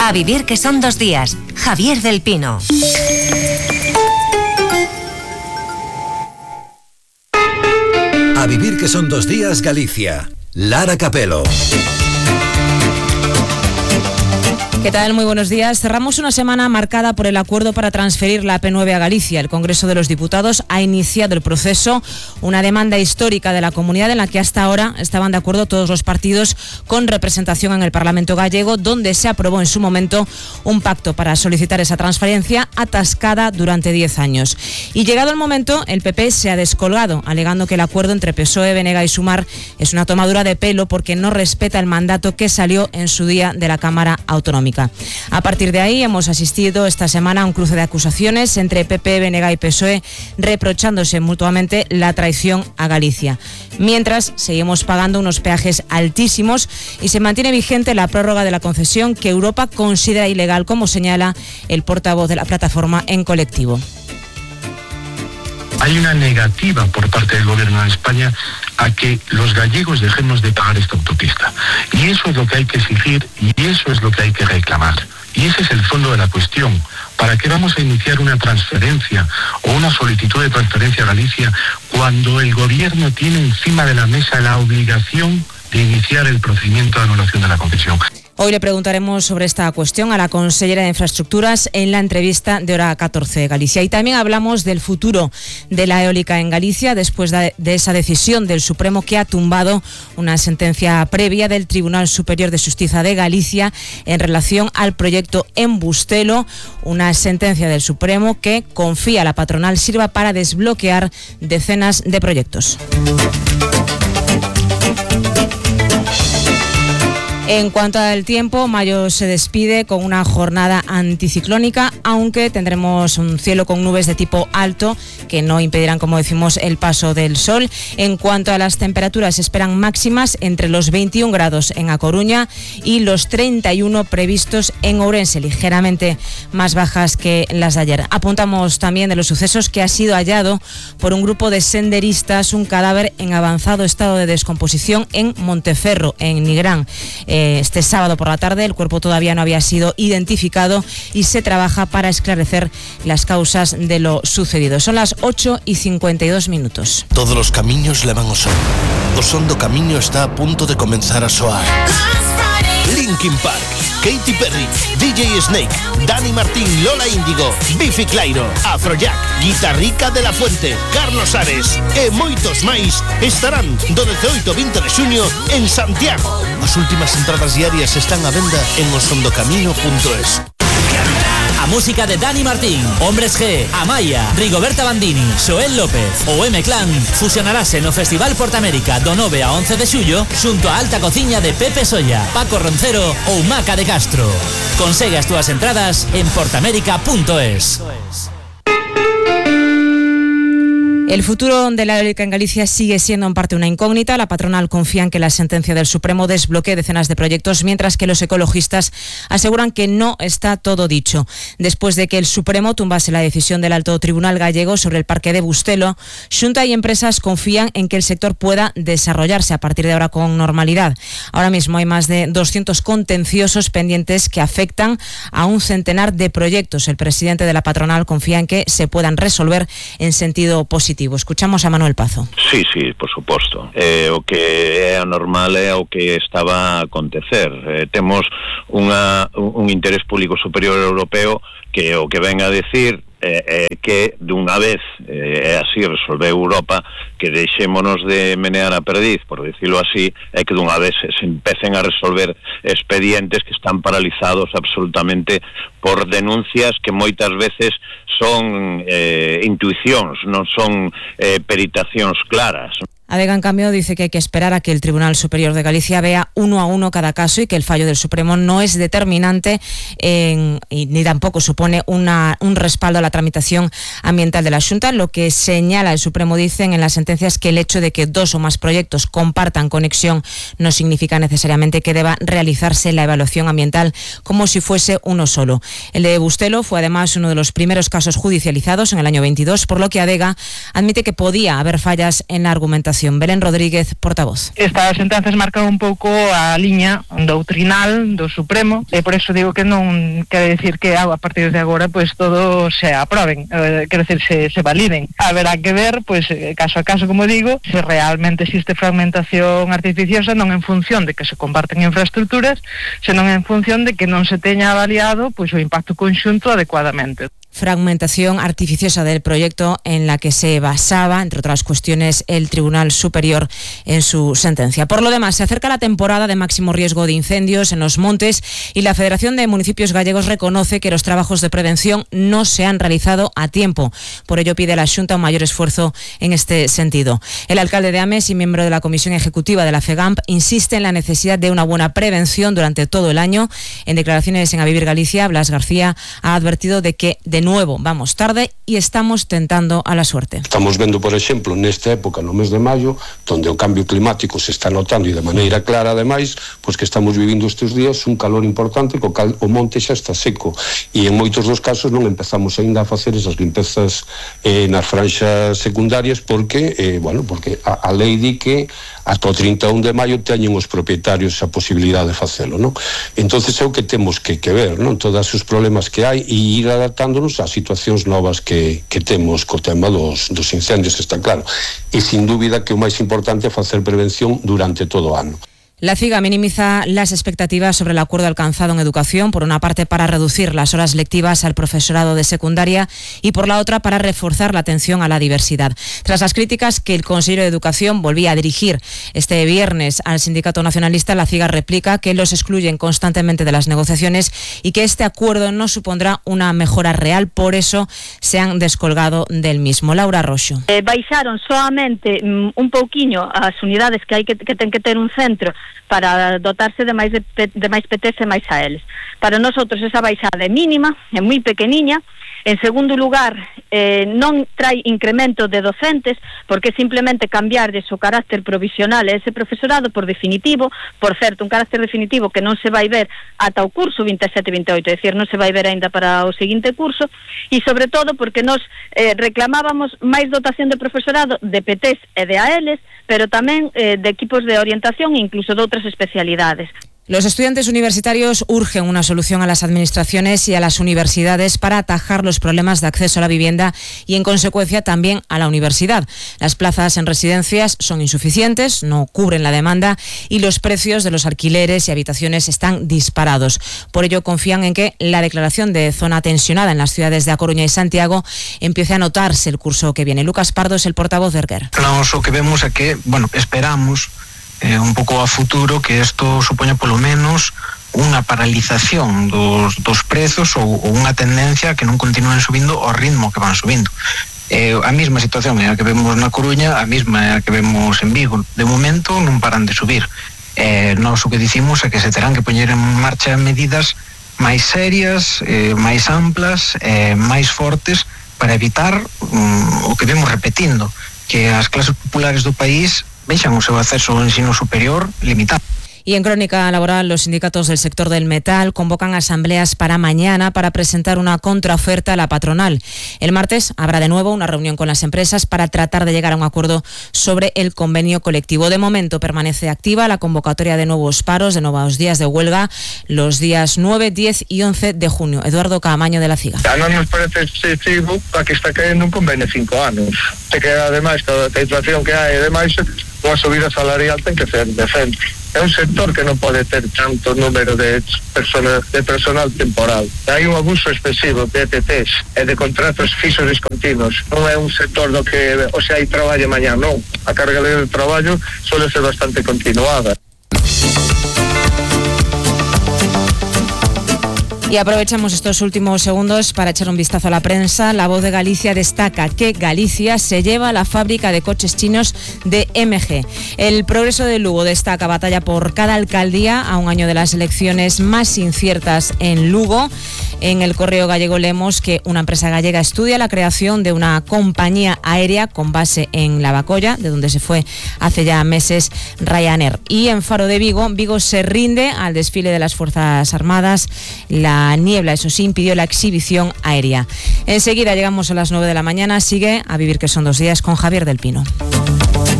A vivir que son 2 días. Javier del Pino. A vivir que son 2 días, Galicia. Lara Capelo. ¿Qué tal? Muy buenos días. Cerramos una semana marcada por el acuerdo para transferir la AP9 a Galicia. El Congreso de los Diputados ha iniciado el proceso, una demanda histórica de la comunidad en la que hasta ahora estaban de acuerdo todos los partidos con representación en el Parlamento gallego, donde se aprobó en su momento un pacto para solicitar esa transferencia atascada durante 10 años. Y llegado el momento, el PP se ha descolgado, alegando que el acuerdo entre PSOE, BNG y Sumar es una tomadura de pelo porque no respeta el mandato que salió en su día de la Cámara Autonómica. A partir de ahí hemos asistido esta semana a un cruce de acusaciones entre PP, BNG y PSOE, reprochándose mutuamente la traición a Galicia. Mientras, seguimos pagando unos peajes altísimos y se mantiene vigente la prórroga de la concesión que Europa considera ilegal, como señala el portavoz de la plataforma En Colectivo. Hay una negativa por parte del gobierno de España a que los gallegos dejemos de pagar esta autopista. Y eso es lo que hay que exigir y eso es lo que hay que reclamar. Y ese es el fondo de la cuestión. ¿Para qué vamos a iniciar una transferencia o una solicitud de transferencia a Galicia cuando el gobierno tiene encima de la mesa la obligación de iniciar el procedimiento de anulación de la concesión? Hoy le preguntaremos sobre esta cuestión a la consellera de Infraestructuras en la entrevista de Hora 14 de Galicia. Y también hablamos del futuro de la eólica en Galicia después de esa decisión del Supremo que ha tumbado una sentencia previa del Tribunal Superior de Justicia de Galicia en relación al proyecto en Bustelo, una sentencia del Supremo que confía a la patronal sirva para desbloquear decenas de proyectos. En cuanto al tiempo, mayo se despide con una jornada anticiclónica, aunque tendremos un cielo con nubes de tipo alto que no impedirán, como decimos, el paso del sol. En cuanto a las temperaturas, se esperan máximas entre los 21 grados en A Coruña y los 31 previstos en Ourense, ligeramente más bajas que las de ayer. Apuntamos también de los sucesos que ha sido hallado por un grupo de senderistas un cadáver en avanzado estado de descomposición en Monteferro, en Nigrán. Este sábado por la tarde el cuerpo todavía no había sido identificado y se trabaja para esclarecer las causas de lo sucedido. Son las 8:52. Todos los camiños levan ao sol. O son do camiño está a punto de comenzar a soar. Linkin Park, Katy Perry, DJ Snake, Dani Martín, Lola Índigo, Biffy Clyro, Afrojack, Guitarrica de la Fuente, Carlos Ares e moitos máis estarán do 18 ao 20 de xuño en Santiago. As últimas entradas diarias están á venda en osondocamino.es. A música de Dani Martín, Hombres G, Amaya, Rigoberta Bandini, Xoel López ou M-Clan fusionarase no Festival Portamérica do 9 a 11 de xullo xunto a Alta Cociña de Pepe Solla, Paco Roncero ou Maca de Castro. Consegue as túas entradas en portamérica.es. El futuro de la eólica en Galicia sigue siendo en parte una incógnita. La patronal confía en que la sentencia del Supremo desbloquee decenas de proyectos, mientras que los ecologistas aseguran que no está todo dicho. Después de que el Supremo tumbase la decisión del Alto Tribunal gallego sobre el parque de Bustelo, Xunta y empresas confían en que el sector pueda desarrollarse a partir de ahora con normalidad. Ahora mismo hay más de 200 contenciosos pendientes que afectan a un centenar de proyectos. El presidente de la patronal confía en que se puedan resolver en sentido positivo. Escuchamos a Manuel Pazo. Sí, por suposto. O que é anormal é o que estaba a acontecer. Temos un interés público superior europeo que o que ven a decir que dunha vez así resolveu Europa, que deixémonos de menear a perdiz, por decirlo así, é que dunha vez se empecen a resolver expedientes que están paralizados absolutamente por denuncias que moitas veces son intuicións, non son peritacións claras. Adega, en cambio, dice que hay que esperar a que el Tribunal Superior de Galicia vea uno a uno cada caso y que el fallo del Supremo no es determinante ni tampoco supone un respaldo a la tramitación ambiental de la Xunta. Lo que señala el Supremo, dicen en la sentencia, es que el hecho de que dos o más proyectos compartan conexión no significa necesariamente que deba realizarse la evaluación ambiental como si fuese uno solo. El de Bustelo fue además uno de los primeros casos judicializados en el año 22, por lo que Adega admite que podía haber fallas en la argumentación Educación. Belén Rodríguez, portavoz. Estas sentenzas marcan un pouco a liña doutrinal do Supremo e por eso digo que non quere decir que a partir de agora pues todo se aproben, quero decir se validen. Haberá que ver pues caso a caso, como digo, se realmente existe fragmentación artificiosa, non en función de que se comparten infraestructuras, senón en función de que non se teña avaliado pues o impacto conxunto adecuadamente. Fragmentación artificiosa del proyecto en la que se basaba, entre otras cuestiones, el Tribunal Superior en su sentencia. Por lo demás, se acerca la temporada de máximo riesgo de incendios en los montes y la Federación de Municipios Gallegos reconoce que los trabajos de prevención no se han realizado a tiempo. Por ello pide a la Xunta un mayor esfuerzo en este sentido. El alcalde de Ames y miembro de la Comisión Ejecutiva de la FEGAMP insiste en la necesidad de una buena prevención durante todo el año. En declaraciones en A Vivir Galicia, Blas García ha advertido de que de nuevo vamos tarde y estamos tentando a la suerte. Estamos vendo, por exemplo, nesta época, no mes de maio, donde o cambio climático se está notando e de maneira clara, ademais, pois que estamos vivindo estes días un calor importante, co cal o monte xa está seco e en moitos dos casos non empezamos aínda a facer esas limpezas nas franxas secundarias porque a lei di que ata o 31 de maio teñen os propietarios a posibilidade de facelo, non? Entonces é o que temos que ver, non? Todos os problemas que hai e ir adaptándonos ás situacións novas que temos co tema dos incendios, está claro. E sin dúbida que o máis importante é facer prevención durante todo o ano. La CIGA minimiza las expectativas sobre el acuerdo alcanzado en educación, por una parte para reducir las horas lectivas al profesorado de secundaria y por la otra para reforzar la atención a la diversidad. Tras las críticas que el consejero de Educación volvía a dirigir este viernes al sindicato nacionalista, la CIGA replica que los excluyen constantemente de las negociaciones y que este acuerdo no supondrá una mejora real, por eso se han descolgado del mismo. Laura Roxo. Baixaron solamente un pouquiño as unidades que ten que ter un centro para dotarse de máis PTs e máis a eles. Para nosotros esa baixada é mínima, é moi pequeniña. En segundo lugar, non trae incremento de docentes, porque simplemente cambiar de o carácter provisional a ese profesorado por definitivo, por certo, un carácter definitivo que non se vai ver ata o curso 27-28, é dicir, non se vai ver aínda para o seguinte curso, e sobre todo porque nos reclamábamos máis dotación de profesorado de PTs e de ALs, pero tamén de equipos de orientación e incluso de outras especialidades. Los estudiantes universitarios urgen una solución a las administraciones y a las universidades para atajar los problemas de acceso a la vivienda y, en consecuencia, también a la universidad. Las plazas en residencias son insuficientes, no cubren la demanda y los precios de los alquileres y habitaciones están disparados. Por ello, confían en que la declaración de zona tensionada en las ciudades de A Coruña y Santiago empiece a notarse el curso que viene. Lucas Pardo es el portavoz de Erguer. Nós o que vemos é que, esperamos un pouco a futuro que isto supoña polo menos unha paralización dos prezos ou unha tendencia que non continúen subindo ao ritmo que van subindo. A mesma situación é a que vemos na Coruña, a mesma é a que vemos en Vigo. De momento non paran de subir. Nós o que dicimos é que se terán que poñer en marcha medidas máis serias, máis amplas, máis fortes para evitar o que vemos repetindo, que as clases populares do país vexan o seu acceso ao ensino superior limitado. Y en crónica laboral, los sindicatos del sector del metal convocan asambleas para mañana para presentar una contraoferta a la patronal. El martes habrá de nuevo una reunión con las empresas para tratar de llegar a un acuerdo sobre el convenio colectivo. De momento permanece activa la convocatoria de nuevos paros, de nuevos días de huelga, los días 9, 10 y 11 de junio. Eduardo Caamaño, de la CIGA. A non nos parece excesivo a que está caendo un convenio 5 anos. Se que ademais toda a inflación que hai, ademais unha subida salarial ten que ser decente. É un sector que non pode ter tanto número de personal temporal. Hai un abuso excesivo de ETTs e de contratos fixos discontinuos. Non é un sector do que, hai traballo mañá, non. A carga de traballo suele ser bastante continuada. Y aprovechamos estos últimos segundos para echar un vistazo a la prensa. La Voz de Galicia destaca que Galicia se lleva la fábrica de coches chinos de MG. El Progreso de Lugo destaca batalla por cada alcaldía a un año de las elecciones más inciertas en Lugo. En el Correo Gallego leemos que una empresa gallega estudia la creación de una compañía aérea con base en Lavacolla, de donde se fue hace ya meses Ryanair. Y en Faro de Vigo, Vigo se rinde al desfile de las Fuerzas Armadas. La niebla, eso sí, impidió la exhibición aérea. Enseguida llegamos a las 9 de la mañana. Sigue A Vivir que son 2 días con Javier del Pino.